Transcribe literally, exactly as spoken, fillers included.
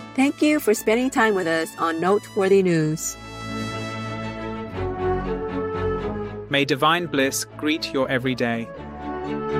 Thank you for spending time with us on Noteworthy News. May divine bliss greet your everyday.